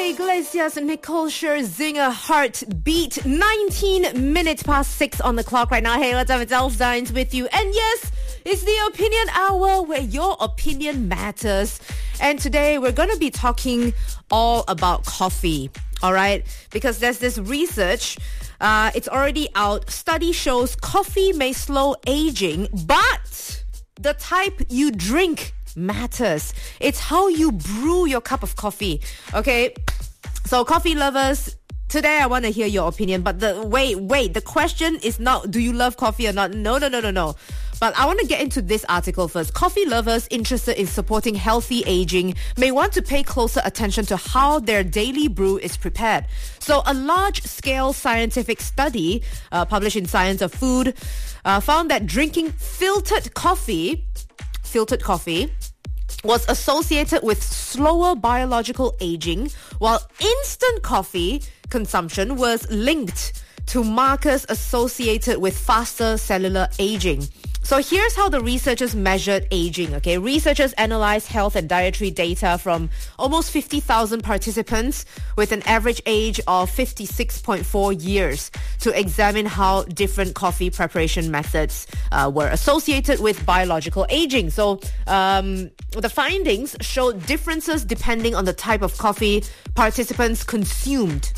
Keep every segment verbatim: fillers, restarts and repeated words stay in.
Iglesias and Nicole Scherzinger, Heartbeat. nineteen minutes past six on the clock right now. Hey, what's up? It's Elf Dines with you. And yes, it's the opinion hour where your opinion matters. And today we're going to be talking all about coffee. All right? Because there's this research. Uh, it's already out. Study shows coffee may slow aging, but the type you drink matters. It's how you brew your cup of coffee. Okay, so coffee lovers, today I want to hear your opinion. But the wait, wait, the question is not do you love coffee or not? No, no, no, no, no. But I want to get into this article first. Coffee lovers interested in supporting healthy aging may want to pay closer attention to how their daily brew is prepared. So a large-scale scientific study uh, published in Science of Food uh, found that drinking filtered coffee filtered coffee was associated with slower biological aging, while instant coffee consumption was linked to markers associated with faster cellular aging. So here's how the researchers measured aging, okay? Researchers analyzed health and dietary data from almost fifty thousand participants with an average age of fifty-six point four years to examine how different coffee preparation methods uh, were associated with biological aging. So um, the findings showed differences depending on the type of coffee participants consumed.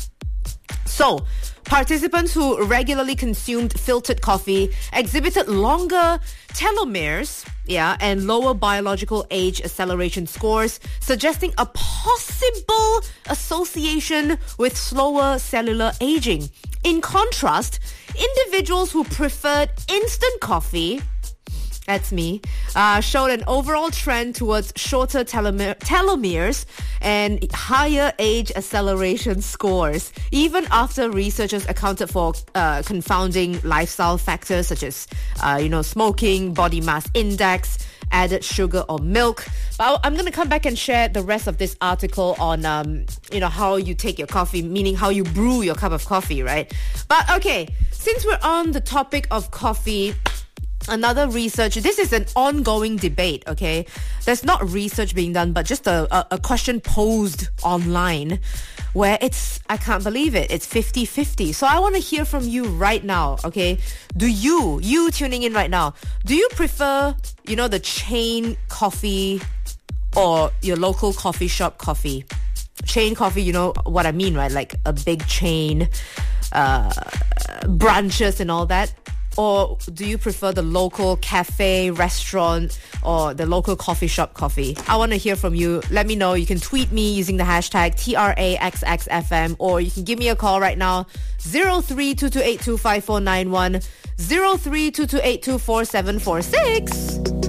So, participants who regularly consumed filtered coffee exhibited longer telomeres, yeah, and lower biological age acceleration scores, suggesting a possible association with slower cellular aging. In contrast, individuals who preferred instant coffee, that's me, uh, showed an overall trend towards shorter telome- telomeres and higher age acceleration scores, even after researchers accounted for uh, confounding lifestyle factors such as, uh, you know, smoking, body mass index, added sugar or milk. But I'm going to come back and share the rest of this article on, um, you know, how you take your coffee, meaning how you brew your cup of coffee, right? But okay, since we're on the topic of coffee, another research, this is an ongoing debate, okay? There's not research being done, but just a, a, a question posed online where it's, I can't believe it, it's fifty-fifty. So I want to hear from you right now, okay? Do you, you tuning in right now, do you prefer, you know, the chain coffee or your local coffee shop coffee? Chain coffee, you know what I mean, right? Like a big chain, uh, branches and all that. Or do you prefer the local cafe, restaurant, or the local coffee shop coffee? I want to hear from you. Let me know. You can tweet me using the hashtag T R A X X F M, or you can give me a call right now, zero three two two eight two five four nine one, zero three two two eight two four seven four six.